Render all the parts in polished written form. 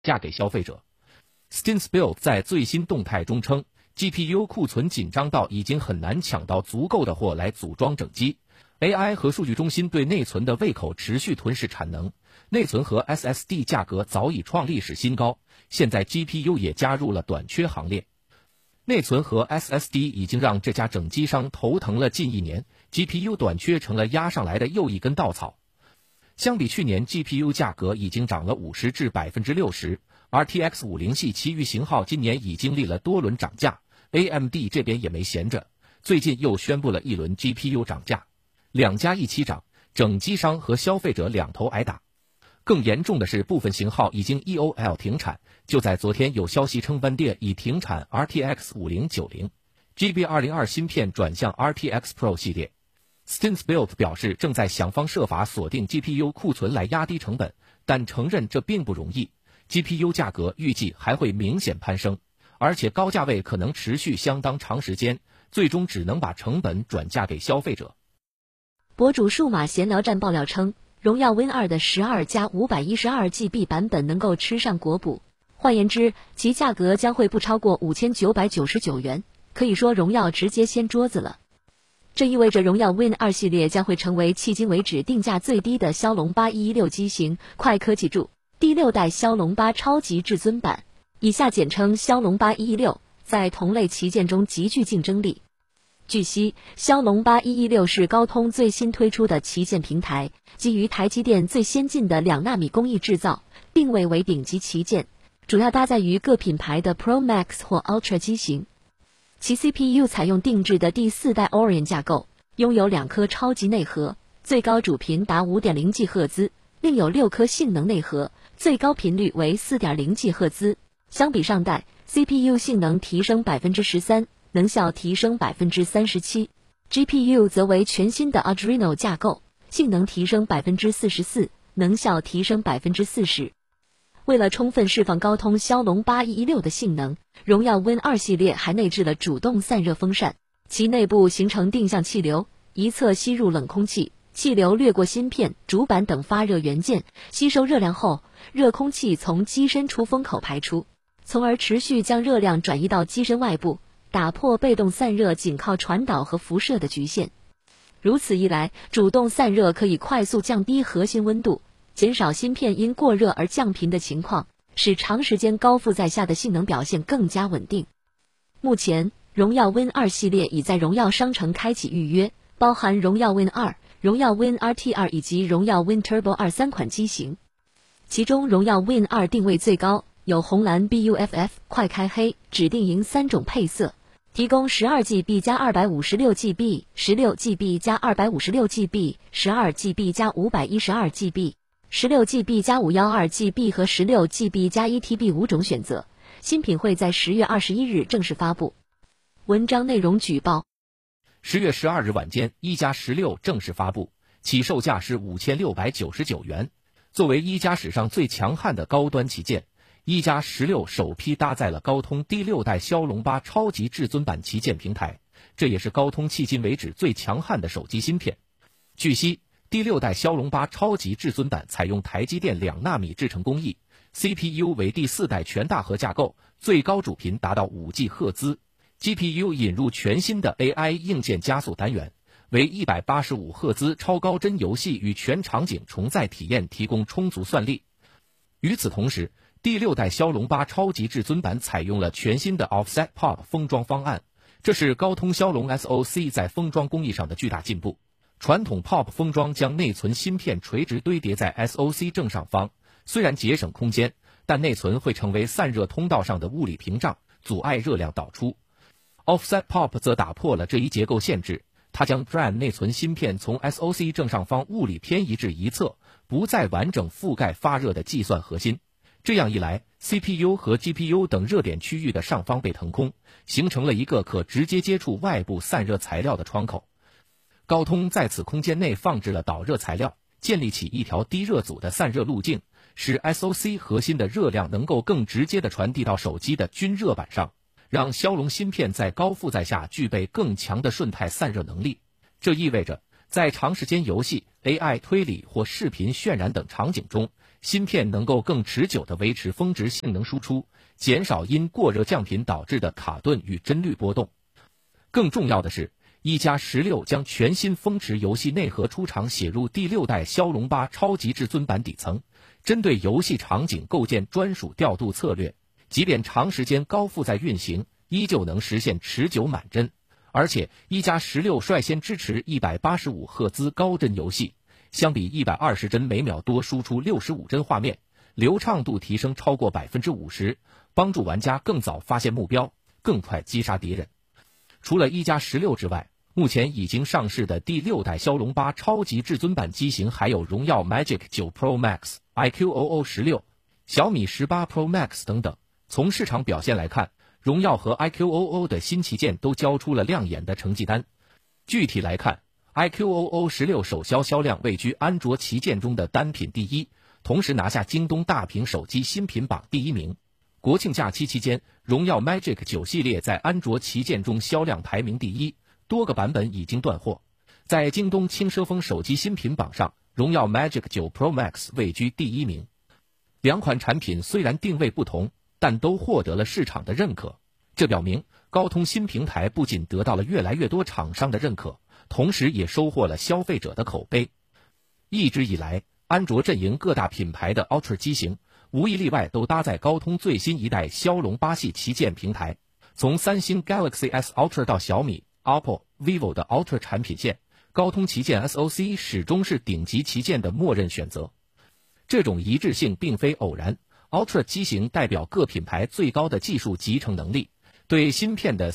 价给消费者。SteamSplit 在最新动态中称 ，GPU 库存紧张到已经很难抢到足够的货来组装整机。AI 和数据中心对内存的胃口持续吞噬产能，内存和 SSD 价格早已创历史新高，现在 GPU 也加入了短缺行列。内存和 SSD 已经让这家整机商头疼了近1年 ，GPU 短缺成了压上来的又一根稻草。相比去年 ，GPU 价格已经涨了50%至60%，RTX 50系其余型号今年已经历了多轮涨价 ，AMD 这边也没闲着，最近又宣布了一轮 GPU 涨价，两家一起涨，整机商和消费者两头挨打。更严重的是，部分型号已经 EOL 停产。就在昨天，有消息称万电已停产 RTX 5090，GB202 芯片转向 RTX Pro 系列。SteamSplit 表示正在想方设法锁定 GPU 库存来压低成本，但承认这并不容易。GPU 价格预计还会明显攀升，而且高价位可能持续相当长时间，最终只能把成本转嫁给消费者。 博主数码闲聊站爆料称，荣耀 Win 2的12加 512GB 版本能够吃上国补，换言之，其价格将会不超过5999元，可以说荣耀直接掀桌子了。这意味着荣耀 Win 2系列将会成为迄今为止定价最低的骁龙8 116机型，快科技注，第6代骁龙8超级至尊版，以下简称骁龙8 116，在同类旗舰中极具竞争力。据悉，骁龙8 116是高通最新推出的旗舰平台，基于台积电最先进的2纳米工艺制造，定位为顶级旗舰，主要搭载于各品牌的 Pro Max 或 Ultra 机型。其 CPU 采用定制的第4代 Orion 架构，拥有2颗超级内核，最高主频达 5.0 GHz， 另有6颗性能内核，最高频率为 4.0 GHz。相比上代 ，CPU 性能提升 13%， 能效提升 37%，GPU 则为全新的 Adreno 架构，性能提升 44%， 能效提升 40%。为了充分释放高通骁龙8 116的性能，荣耀 Win 2系列还内置了主动散热风扇，其内部形成定向气流，一侧吸入冷空气，气流掠过芯片、主板等发热元件，吸收热量后，热空气从机身出风口排出，从而持续将热量转移到机身外部，打破被动散热仅靠传导和辐射的局限。如此一来，主动散热可以快速降低核心温度，减少芯片因过热而降频的情况，使长时间高负载下的性能表现更加稳定。目前，荣耀 Win 2系列已在荣耀商城开启预约，包含荣耀 Win 2、荣耀 Win RT2 以及荣耀 Win Turbo 2 3款机型。其中，荣耀 Win 2定位最高，有红蓝 BUFF、快开黑、指定银3种配色，提供 12GB 加 256GB、16GB 加 256GB、12GB 加 512GB、16GB 加 512GB 和 16GB 加 1TB 5种选择。新品会在10月21日正式发布。文章内容举报 ：10月12日晚间，1加16正式发布，起售价是5699元。作为一加史上最强悍的高端旗舰，1加16首批搭载了高通第6代骁龙8超级至尊版旗舰平台，这也是高通迄今为止最强悍的手机芯片。据悉，第6代骁龙8超级至尊版采用台积电2纳米制程工艺， CPU 为第4代全大核架构，最高主频达到5G 赫兹， GPU 引入全新的 AI 硬件加速单元，为185赫兹超高帧游戏与全场景重载体验提供充足算力。与此同时，第6代骁龙8超级至尊版采用了全新的 Offset Pop 封装方案，这是高通骁龙 SoC 在封装工艺上的巨大进步。传统 Pop 封装将内存芯片垂直堆叠在 SoC 正上方，虽然节省空间，但内存会成为散热通道上的物理屏障，阻碍热量导出。Offset Pop 则打破了这一结构限制，它将 DRAM 内存芯片从 SoC 正上方物理偏移至一侧，不再完整覆盖发热的计算核心。这样一来， CPU 和 GPU 等热点区域的上方被腾空，形成了一个可直接接触外部散热材料的窗口。高通在此空间内放置了导热材料，建立起一条低热阻的散热路径，使 SoC 核心的热量能够更直接地传递到手机的均热板上，让骁龙芯片在高负载下具备更强的顺态散热能力。这意味着在长时间游戏、AI 推理或视频渲染等场景中， 芯片能够更持久地维持峰值性能输出，减少因过热降频导致的卡顿与帧率波动。更重要的是，一加16将全新峰值游戏内核出厂写入第6代骁龙8超级至尊版底层，针对游戏场景构建专属调度策略，即便长时间高负载运行，依旧能实现持久满帧。而且一加16率先支持185赫兹高帧游戏，相比120帧每秒多输出65帧画面，流畅度提升超过 50%， 帮助玩家更早发现目标，更快击杀敌人。除了一加16之外，目前已经上市的第6代骁龙8超级至尊版机型还有荣耀 Magic 9 Pro Max、iQOO 16、小米18 Pro Max 等等。从市场表现来看，荣耀和 iQOO 的新旗舰都交出了亮眼的成绩单。具体来看， iQOO 16首销销量位居安卓旗舰中的单品第一，同时拿下京东大屏手机新品榜第1名。国庆假期期间，荣耀 Magic 9系列在安卓旗舰中销量排名第一，多个版本已经断货。在京东轻奢风手机新品榜上，荣耀 Magic 9 Pro Max 位居第1名。两款产品虽然定位不同，但都获得了市场的认可。这表明高通新平台不仅得到了越来越多厂商的认可，同时也收获了消费者的口碑。一直以来，安卓阵营各大品牌的 Ultra 机型无一例外都搭载高通最新一代骁龙8系旗舰平台。从三星 Galaxy S Ultra 到小米、OPPO、vivo 的 Ultra 产品线，高通旗舰 SoC 始终是顶级旗舰的默认选择。这种一致性并非偶然， Ultra 机型代表各品牌最高的技术集成能力，对芯片的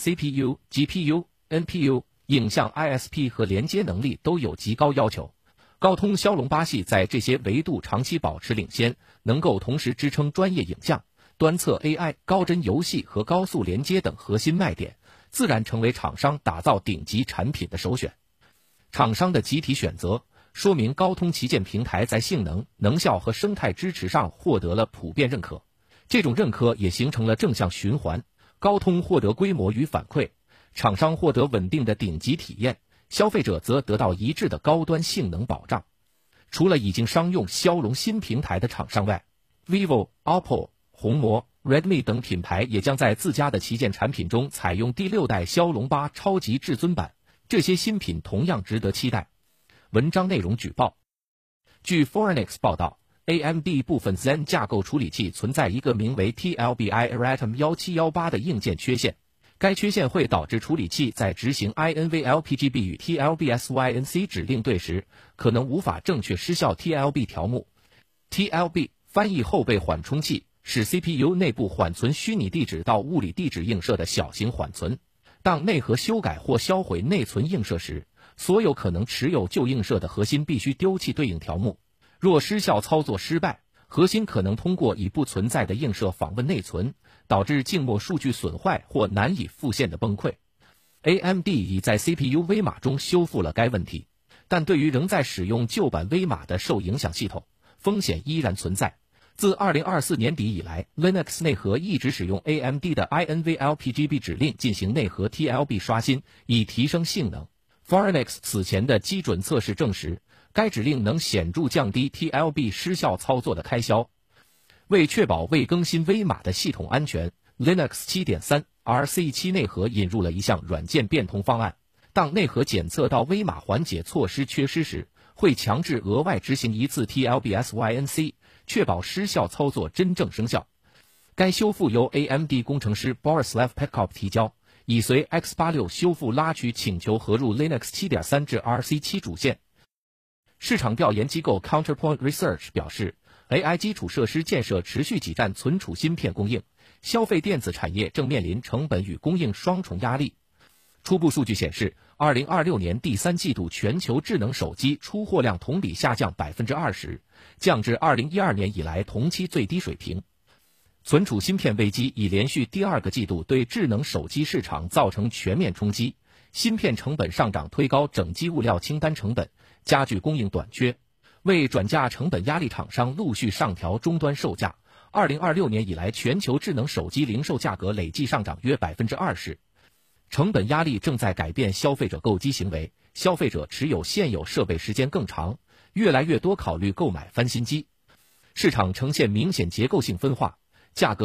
CPU、GPU、NPU、影像 ISP 和连接能力都有极高要求。高通骁龙8系在这些维度长期保持领先，能够同时支撑专业影像、端侧 AI、高帧游戏和高速连接等核心卖点，自然成为厂商打造顶级产品的首选。厂商的集体选择说明高通旗舰平台在性能、能效和生态支持上获得了普遍认可，这种认可也形成了正向循环，高通获得规模与反馈，厂商获得稳定的顶级体验，消费者则得到一致的高端性能保障。除了已经商用骁龙新平台的厂商外， vivo、OPPO、红魔、Redmi 等品牌也将在自家的旗舰产品中采用第6代骁龙8超级至尊版，这些新品同样值得期待。文章内容举报。据 Foreignex 报道， AMD 部分 Zen 架构处理器存在一个名为 TLBI Atom 1718的硬件缺陷，该缺陷会导致处理器在执行 INVLPGB 与 TLBSYNC 指令对时，可能无法正确失效 TLB 条目。TLB 翻译后备缓冲器，是 CPU 内部缓存虚拟地址到物理地址映射的小型缓存。当内核修改或销毁内存映射时，所有可能持有旧映射的核心必须丢弃对应条目。若失效操作失败，核心可能通过已不存在的映射访问内存，导致静默数据损坏或难以复现的崩溃。AMD 已在 CPU 微码中修复了该问题，但对于仍在使用旧版微码的受影响系统，风险依然存在。自2024年底以来， Linux 内核一直使用 AMD 的 INVLPGB 指令进行内核 TLB 刷新，以提升性能。Foreignex 此前的基准测试证实，该指令能显著降低 TLB 失效操作的开销。为确保未更新微码的系统安全， Linux 7.3 RC7 内核引入了一项软件变通方案，当内核检测到微码缓解措施缺失时，会强制额外执行一次 TLBSYNC， 确保失效操作真正生效。该修复由 AMD 工程师 Borislav Petkov 提交，已随 X86 修复拉取请求合入 Linux 7.3 至 RC7 主线。市场调研机构 Counterpoint Research 表示， AI 基础设施建设持续挤占存储芯片供应，消费电子产业正面临成本与供应双重压力。初步数据显示，2026年第3季度全球智能手机出货量同比下降 20%， 降至2012年以来同期最低水平。存储芯片危机已连续第2个季度对智能手机市场造成全面冲击，芯片成本上涨推高整机物料清单成本，加剧供应短缺。为转嫁成本压力，厂商陆续上调终端售价。2026年以来，全球智能手机零售价格累计上涨约 20%。成本压力正在改变消费者购机行为，消费者持有现有设备时间更长，越来越多考虑购买翻新机。 市场呈现明显结构性分化，价格